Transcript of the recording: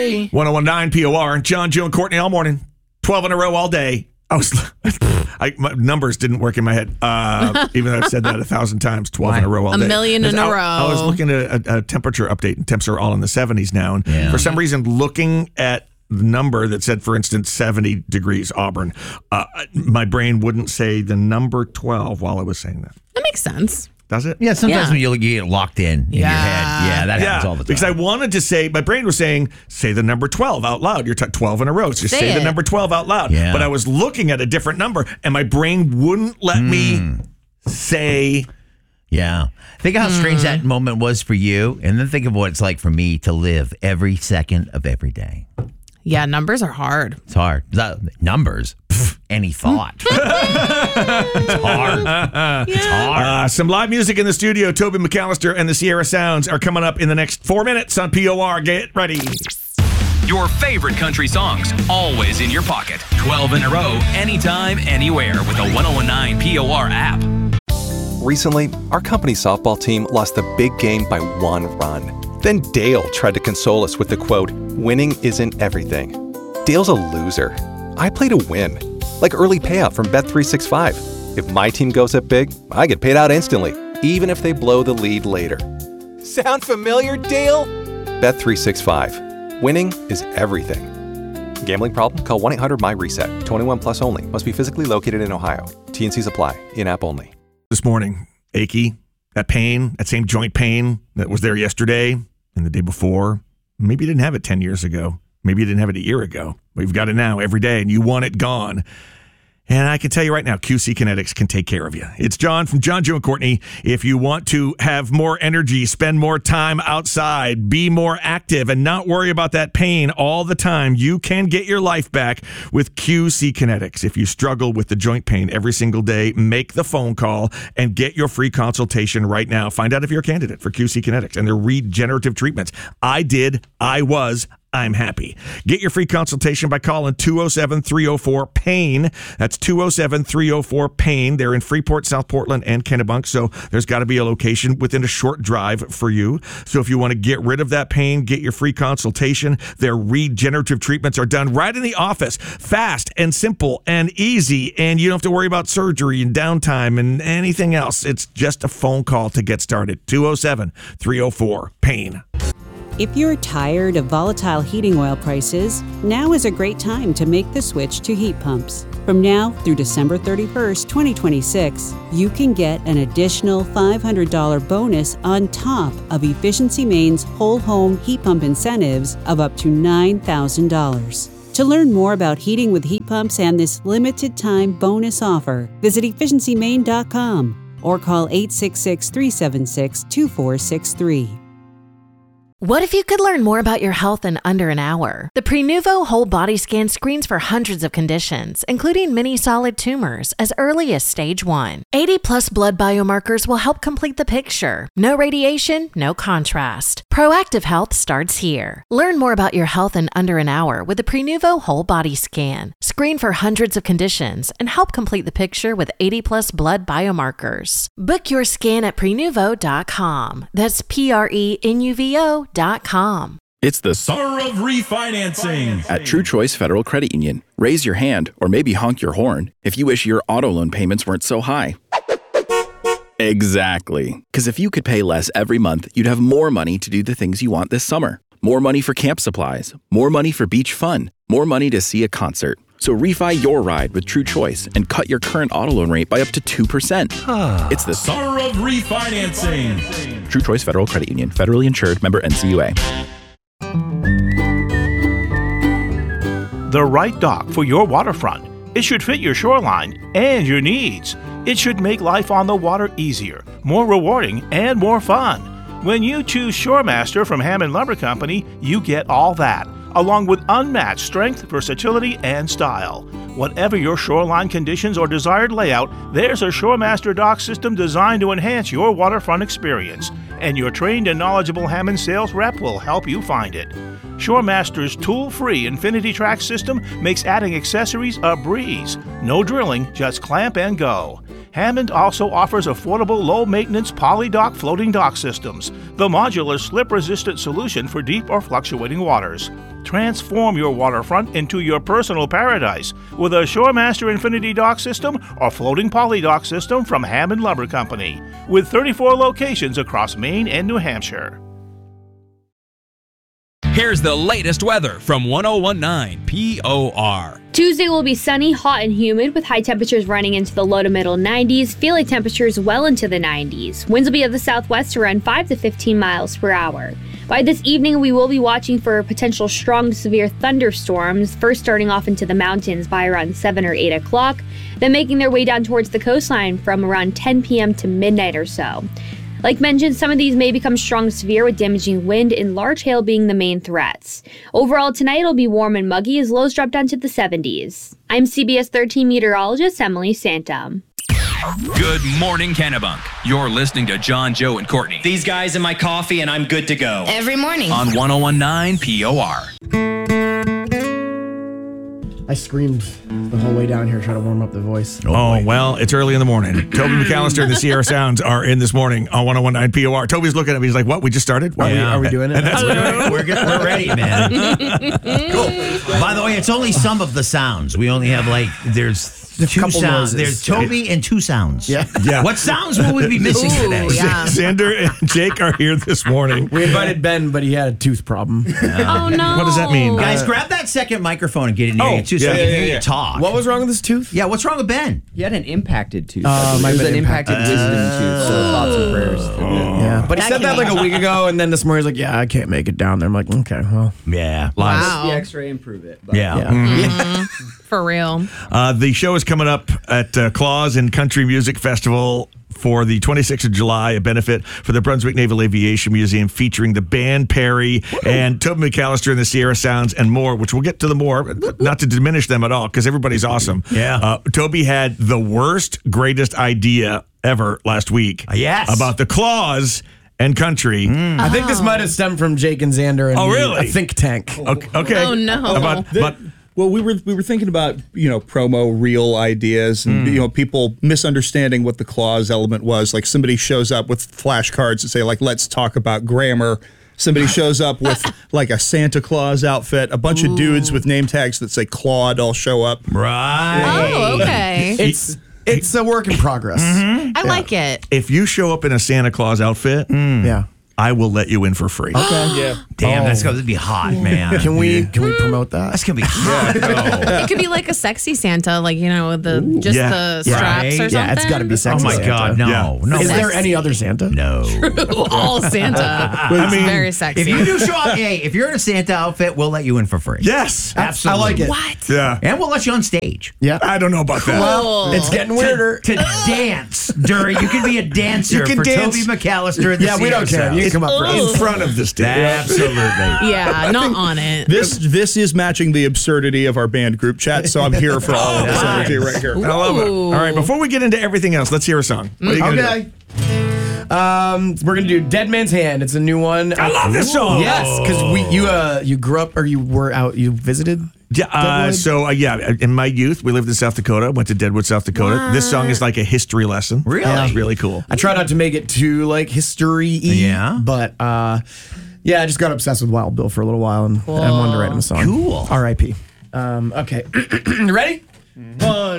1019 POR, John, Joe, and Courtney all morning. 12 in a row all day. My numbers didn't work in my head, even though I've said that 1,000 times. 12 in a row all day. A million in a row. I was looking at a temperature update, and temps are all in the 70s now. And for some reason, looking at the number that said, for instance, 70 degrees Auburn, my brain wouldn't say the number 12 while I was saying that. That makes sense. Does it? Yeah, sometimes when you get locked in your head. Yeah, that happens all the time. Because I wanted to say, my brain was saying, say the number 12 out loud. You're 12 in a row. So just say the number 12 out loud. Yeah. But I was looking at a different number, and my brain wouldn't let me say. Yeah. Think of how strange that moment was for you, and then think of what it's like for me to live every second of every day. Yeah, numbers are hard. It's hard. Numbers? Any thought. It's hard. It's hard. Some live music in the studio. Toby McAllister and the Sierra Sounds are coming up in the next 4 minutes on POR. Get ready. Your favorite country songs, always in your pocket. 12 in a row, anytime, anywhere with the 1019 POR app. Recently, our company softball team lost the big game by 1 run. Then Dale tried to console us with the quote, "Winning isn't everything." Dale's a loser. I play to win. Like early payout from Bet365. If my team goes up big, I get paid out instantly, even if they blow the lead later. Sound familiar, Dale? Bet365. Winning is everything. Gambling problem? Call 1-800-MY-RESET. 21 plus only. Must be physically located in Ohio. T&Cs apply. In-app only. This morning, achy, that pain, that same joint pain that was there yesterday and the day before. Maybe you didn't have it 10 years ago. Maybe you didn't have it a year ago. But you've got it now every day, and you want it gone. And I can tell you right now, QC Kinetics can take care of you. It's John from John, Joe, and Courtney. If you want to have more energy, spend more time outside, be more active, and not worry about that pain all the time, you can get your life back with QC Kinetics. If you struggle with the joint pain every single day, make the phone call and get your free consultation right now. Find out if you're a candidate for QC Kinetics and their regenerative treatments. I'm happy. Get your free consultation by calling 207-304-PAIN. That's 207-304-PAIN. They're in Freeport, South Portland, and Kennebunk, so there's got to be a location within a short drive for you. So if you want to get rid of that pain, get your free consultation. Their regenerative treatments are done right in the office, fast and simple and easy, and you don't have to worry about surgery and downtime and anything else. It's just a phone call to get started. 207-304-PAIN. If you're tired of volatile heating oil prices, now is a great time to make the switch to heat pumps. From now through December 31st, 2026, you can get an additional $500 bonus on top of Efficiency Maine's whole home heat pump incentives of up to $9,000. To learn more about heating with heat pumps and this limited time bonus offer, visit efficiencymaine.com or call 866-376-2463. What if you could learn more about your health in under an hour? The Prenuvo Whole Body Scan screens for hundreds of conditions, including many solid tumors, as early as stage 1. 80-plus blood biomarkers will help complete the picture. No radiation, no contrast. Proactive health starts here. Learn more about your health in under an hour with the Prenuvo Whole Body Scan. Screen for hundreds of conditions and help complete the picture with 80-plus blood biomarkers. Book your scan at Prenuvo.com. That's Prenuvo.com. It's the summer of refinancing at True Choice Federal Credit Union. Raise your hand or maybe honk your horn if you wish your auto loan payments weren't so high. Exactly. Because if you could pay less every month, you'd have more money to do the things you want this summer. More money for camp supplies, more money for beach fun, more money to see a concert. So refi your ride with True Choice and cut your current auto loan rate by up to 2%. It's the summer of refinancing. True Choice Federal Credit Union. Federally insured. Member NCUA. The right dock for your waterfront. It should fit your shoreline and your needs. It should make life on the water easier, more rewarding, and more fun. When you choose ShoreMaster from Hammond Lumber Company, you get all that, along with unmatched strength, versatility, and style. Whatever your shoreline conditions or desired layout, there's a ShoreMaster dock system designed to enhance your waterfront experience, and your trained and knowledgeable Hammond sales rep will help you find it. ShoreMaster's tool-free Infinity Track system makes adding accessories a breeze. No drilling, just clamp and go. Hammond also offers affordable low-maintenance poly-dock floating dock systems, the modular slip-resistant solution for deep or fluctuating waters. Transform your waterfront into your personal paradise with a ShoreMaster Infinity Dock System or floating poly dock system from Hammond Lumber Company, with 34 locations across Maine and New Hampshire. Here's the latest weather from 1019 POR. Tuesday will be sunny, hot, and humid with high temperatures running into the low to middle 90s, feeling temperatures well into the 90s. Winds will be of the southwest around 5 to 15 miles per hour. By this evening, we will be watching for potential strong to severe thunderstorms, first starting off into the mountains by around 7 or 8 o'clock, then making their way down towards the coastline from around 10 p.m. to midnight or so. Like mentioned, some of these may become strong to severe with damaging wind and large hail being the main threats. Overall, tonight it'll be warm and muggy as lows drop down to the 70s. I'm CBS 13 meteorologist Emily Santum. Good morning, Kennebunk. You're listening to John, Joe, and Courtney These guys in my coffee and I'm good to go. Every morning. on 1019 POR. I screamed the whole way down here trying to warm up the voice. Oh, well, it's early in the morning. Toby McAllister and the Sierra Sounds are in this morning on 1019 POR. Toby's looking at me. He's like, what? We just started? What? Yeah. Are we doing it? And that's We're ready, man. Cool. By the way, it's only some of the sounds. We only have there's two couple sounds. noises. There's Toby and two sounds. Yeah. Yeah. What sounds will we be missing today? yeah. Xander and Jake are here this morning. We invited Ben, but he had a tooth problem. Oh, no. What does that mean? Guys, grab that second microphone and get in near you too, so I can hear you talk. What was wrong with his tooth? Yeah, what's wrong with Ben? He had an impacted tooth. might it was have an been impacted wisdom tooth, so thoughts and prayers. Yeah, but he said that like a week ago, and then this morning he's like, yeah, I can't make it down there. I'm like, okay, well. Yeah. Wow. The X-ray and prove it. But Yeah. For real. The show is coming up at Claus and Country Music Festival for the 26th of July, a benefit for the Brunswick Naval Aviation Museum featuring the band Perry and Toby McAllister and the Sierra Sounds and more, which we'll get to the more, not to diminish them at all, because everybody's awesome. Yeah. Toby had the worst, greatest idea ever last week. Yes. About the Claus and country. I think this might have stemmed from Jake and Xander and really? a think tank. Okay. Oh, no. Well, we were thinking about, promo reel ideas and, people misunderstanding what the clause element was. Like somebody shows up with flashcards that say, like, let's talk about grammar. Somebody shows up with like a Santa Claus outfit. A bunch of dudes with name tags that say Claude all show up. Right. Oh, okay. It's a work in progress. I like it. If you show up in a Santa Claus outfit, Yeah. I will let you in for free. Yeah. Damn, that's going to be hot, man. Can we promote that? That's going to be hot. It could be like a sexy Santa, like, with the Yeah. straps or something. Yeah, it's got to be Oh sexy. my God, no. Yeah. No. Is there any other Santa? No. All Santa. It's very sexy. If you do show up, if you're in a Santa outfit, we'll let you in for free. Yes. Absolutely. I like it. What? Yeah. And we'll let you on stage. Yeah. I don't know about that. Well, It's getting weirder. To dance during, you can be a dancer You can for dance. Toby McAllister. And the Yeah, we don't Sierra care. You can Sounds. come up for In us. front of the stage. Absolutely. yeah, not on it. This is matching the absurdity of our band group chat, so I'm here for all of this energy right here. I love it. All right, before we get into everything else, let's hear a song. What are you gonna do? Okay. We're gonna do Dead Man's Hand. It's a new one. I love this song. Yes, because you grew up or you were out. You visited. Yeah, in my youth, we lived in South Dakota, went to Deadwood, South Dakota. This song is like a history lesson. Really? It's really cool. I try not to make it too like history-y. Yeah. But I just got obsessed with Wild Bill for a little while and wanted to write him a song. Cool. R.I.P. Okay. Ready? 1,